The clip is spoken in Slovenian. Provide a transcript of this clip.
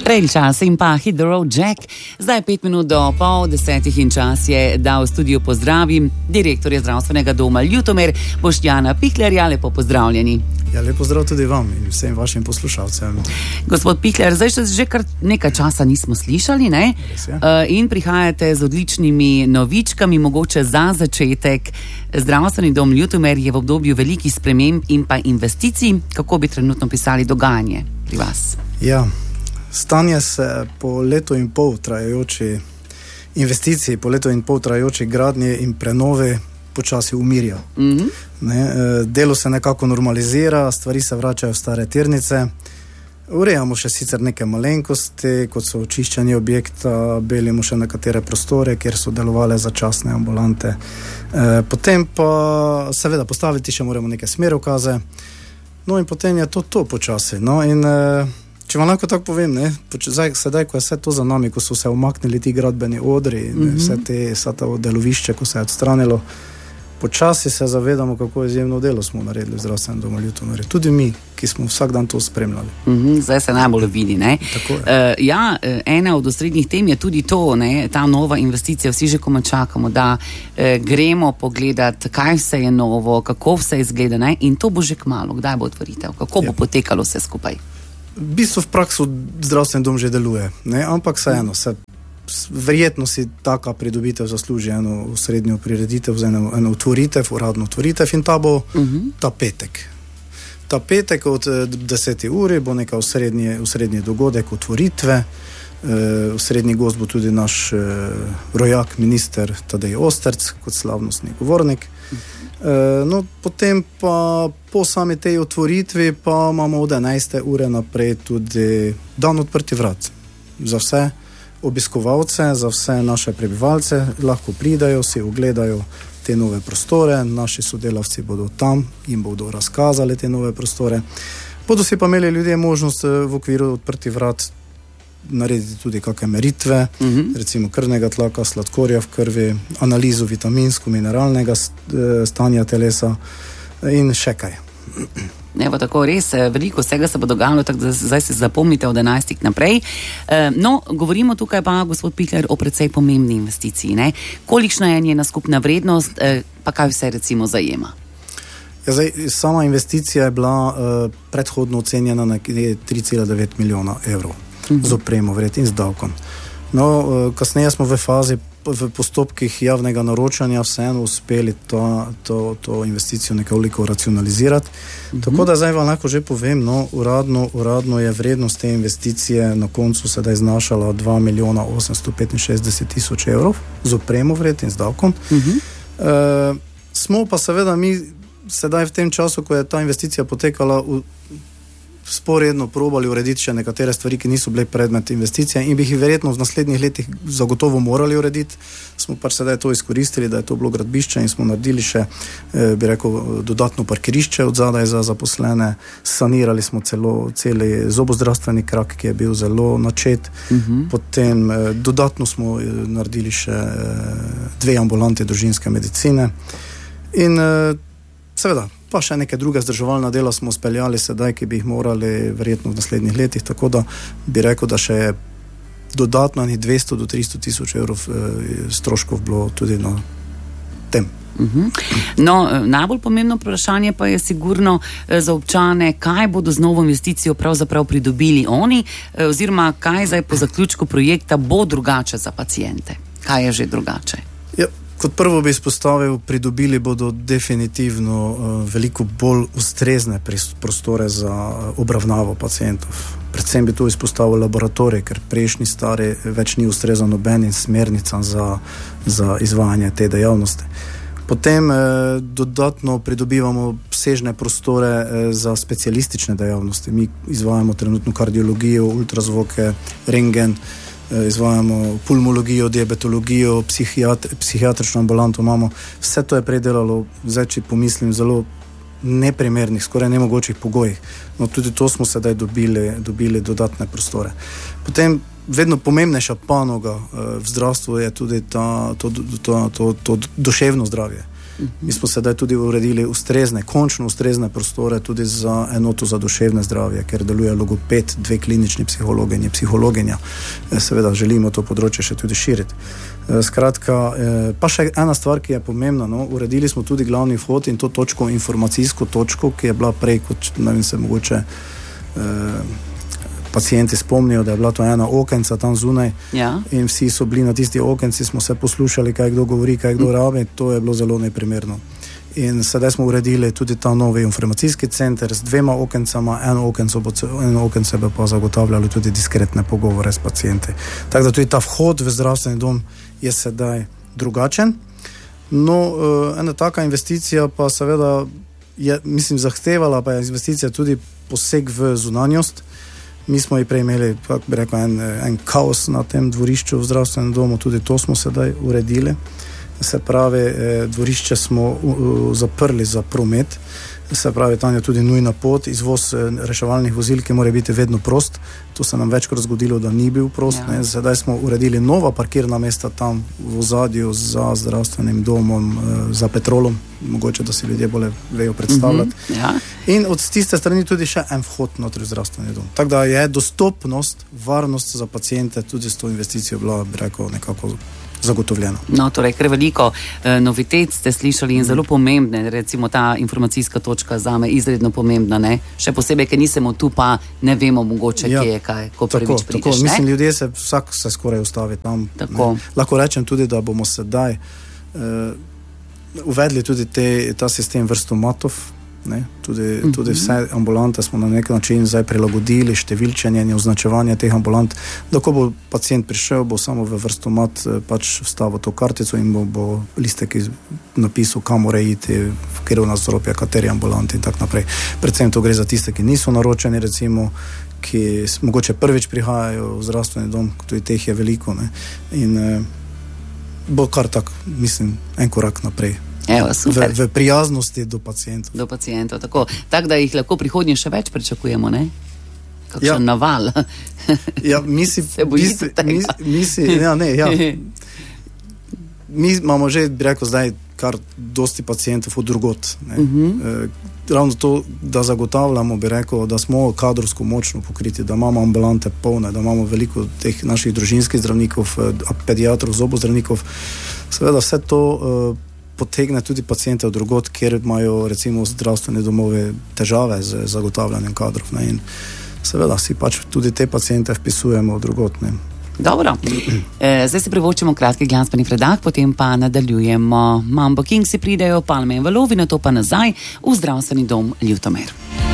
Prejl čas in pa Hit the Road Jack. Zdaj 5 minut do 9:30 in čas je, da v studiu pozdravim direktorja zdravstvenega doma Ljutomer, Boštjana Pihlerja. Lepo pozdravljeni. Ja, lepo zdrav tudi vam in vsem vašim poslušalcem. Gospod Pihler, zdaj že kar nekaj časa nismo slišali, ne? In prihajate z odličnimi novičkami, mogoče za začetek. Zdravstveni dom Ljutomer je v obdobju velikih sprememb in pa investicij. Kako bi trenutno pisali dogajanje pri vas? Ja, stanje se po letu in pol trajajoči investiciji, po letu in pol trajajoči gradnje in prenove počasi umirja. Delo se nekako normalizira, stvari se vračajo v stare tirnice. Urejamo še sicer neke malenkosti, kot so očiščanje objekta, belimo še nekatere prostore, kjer so delovale začasne ambulante. Potem pa seveda postaviti še moramo neke smerokaze. No in potem je to počasi. No in če vam lahko tako povem, sedaj, ko je vse to za nami, ko so se umaknili ti gradbeni odri, vse to delovišče, ko se je odstranilo, počasi se zavedamo, kako izjemno delo smo naredili v zdravstvenem domu Ljutomer. Tudi mi, ki smo vsak dan to spremljali. Zdaj se najbolj vidi, ne? Tako je. Ena od osrednjih tem je tudi to, ne? Ta nova investicija, vsi že komaj čakamo, da gremo pogledat, kaj vse je novo, kako vse izgleda, ne? In to bo že kmalu, kdaj bo otvoritev, kako bo potekalo vse skupaj? V bistvu v praksu zdravstveni dom že deluje, ne? Ampak vseeno verjetno si taka pridobitev zasluži eno srednjo prireditev, eno otvoritev, uradno otvoritev in ta bo ta petek. Ta petek od 10. uri bo neka osrednji dogodek otvoritve. Osrednji gost bo tudi naš rojak, minister Tadej Osterc, kot slavnostni govornik. No, potem pa po sami tej otvoritvi pa imamo od 11. ure naprej tudi dan odprtih vrat. Za vse obiskovalce, za vse naše prebivalce lahko pridajo, si ogledajo te nove prostore, naši sodelavci bodo tam in bodo razkazali te nove prostore. Bodo si pa imeli ljudje možnost v okviru odprtih vrat narediti tudi kakšne meritve, recimo krvnega tlaka, sladkorja v krvi, analizo vitaminsko-mineralnega stanja telesa in še kaj. Evo tako, res, veliko vsega se bo dogajalo, tako da zdaj se zapomnite od 11. naprej. No, govorimo tukaj pa, gospod Pihler, o precej pomembni investiciji, ne? Kolikšna je njena skupna vrednost, pa kaj vse recimo zajema? Ja, zdaj, sama investicija je bila predhodno ocenjena na 3,9 milijona evrov z opremo, vred in z davkom. No, kasneje smo v fazi, v postopkih javnega naročanja vseeno uspeli to investicijo nekoliko racionalizirati. Tako da zdaj vam lahko že povem, no, uradno je vrednost te investicije na koncu sedaj znašala 2 milijona 865 tisoč evrov z opremo, vred in z davkom. Smo pa seveda mi sedaj v tem času, ko je ta investicija potekala, sporedno probali urediti še nekatere stvari, ki niso bile predmet investicije in bi jih verjetno v naslednjih letih zagotovo morali urediti. Smo pač sedaj to izkoristili, da je to bilo gradbišče in smo naredili še, bi rekel, dodatno parkirišče od zadaj za zaposlene. Sanirali smo celi zobozdravstveni krak, ki je bil zelo načet. Potem dodatno smo naredili še 2 ambulante družinske medicine in seveda pa še neke druge vzdrževalna dela smo speljali sedaj, ki bi jih morali verjetno v naslednjih letih, tako da bi rekel, da še dodatno 200 do 300 tisoč evrov stroškov bilo tudi na tem. No, najbolj pomembno vprašanje pa je sigurno za občane, kaj bodo z novo investicijo pravzaprav pridobili oni, oziroma kaj zdaj po zaključku projekta bo drugače za paciente. Kaj je že drugače? Ja. Kot prvo bi izpostavil, pridobili bodo definitivno veliko bolj ustrezne prostore za obravnavo pacientov. Predvsem bi tu izpostavil laboratorij, ker prejšnji stari več ni ustrezan nobenim smernicam za izvajanje te dejavnosti. Potem dodatno pridobivamo obsežne prostore za specialistične dejavnosti. Mi izvajamo trenutno kardiologijo, ultrazvoke, rentgen, izvajamo pulmologijo, diabetologijo, psihiatrično ambulanto imamo. Vse to je predelalo, zdaj če pomislim, zelo neprimernih, skoraj nemogočih pogojih. No, tudi to smo sedaj dobili dodatne prostore. Potem vedno pomembnejša panoga v zdravstvu je tudi to duševno zdravje. Mi smo sedaj tudi uredili končno ustrezne prostore tudi za enoto za duševne zdravje, ker deluje logoped, 2 klinični psihologinja. Seveda želimo to področje še tudi širiti. Skratka, pa še ena stvar, ki je pomembna, uredili smo tudi glavni vhod in to točko, informacijsko točko, ki je bila prej, kot ne vem, se mogoče pacijenti spomnijo, da je bila to ena okenca tam zunaj in vsi so bili na tisti okenci, smo se poslušali, kaj kdo govori, kaj kdo rabi, to je bilo zelo neprimerno. In sedaj smo uredili tudi ta novi informacijski center z 2 okencama, eno okence bo pa zagotavljalo tudi diskretne pogovore s pacijenti. Tako da tudi ta vhod v zdravstveni dom je sedaj drugačen. No, ena taka investicija pa seveda je, zahtevala pa je investicija tudi poseg v zunanjost. Mi smo prej imeli, kako bi rekel, en kaos na tem dvorišču v zdravstvenem domu, tudi to smo sedaj uredili. Se pravi, dvorišče smo zaprli za promet, se pravi, tam je tudi nujna pot, izvoz reševalnih vozil, ki mora biti vedno prost. To se nam večkrat zgodilo, da ni bil prost. Sedaj smo uredili nova parkirna mesta tam v ozadju za zdravstvenim domom, za Petrolom, mogoče, da si ljudje bolje vejo predstavljati. In od tiste strani tudi še en vhod notri v zdravstveni dom. Tako da je dostopnost, varnost za pacijente tudi s to investicijo bila, bi rekel, nekako zagotovljeno. No, torej, ker veliko novitet ste slišali in zelo pomembne, recimo ta informacijska točka zame izredno pomembna, ne? Še posebej, ker nisemo tu, pa ne vemo mogoče, kje je kaj, ko prvič prideš, ne? Mislim, ljudje vsak se skoraj ustavi tam. Lahko rečem tudi, da bomo sedaj uvedli tudi ta sistem vrstomatov, tudi vse ambulante smo na nek način zdaj prilagodili, številčenje in označevanje teh ambulant, da ko bo pacient prišel, bo samo v vrstomat pač vstavil to kartico in bo listek napisal, kam mora iti, v katero nadstropje, kateri ambulanti in tak naprej. Predvsem to gre za tiste, ki niso naročeni, recimo, ki mogoče prvič prihajajo v zdravstveni dom, tudi teh je veliko, in bo kar tak, mislim, en korak naprej. Evo, v prijaznosti do pacijentov. Do pacijentov, tako da jih lahko prihodnje še več pričakujemo, ne? Kakšen naval. Se bojite tega? Mi imamo že, bi rekel, zdaj kar dosti pacijentov od drugot. Ravno to, da zagotavljamo, bi rekel, da smo kadrovsko močno pokriti, da imamo ambulante polne, da imamo veliko teh naših družinskih zdravnikov, pediatrov, zobozdravnikov. Seveda vse to potegne tudi pacijente od drugot, kjer imajo recimo zdravstvene domove težave z zagotavljanjem kadrov. In seveda si pač tudi te pacijente vpisujemo od drugot. Dobro. Zdaj se privoščimo kratki glasbeni predah, potem pa nadaljujemo. Mambo Kingsi pridejo, Palme in valovi, nato pa nazaj v zdravstveni dom Ljutomer.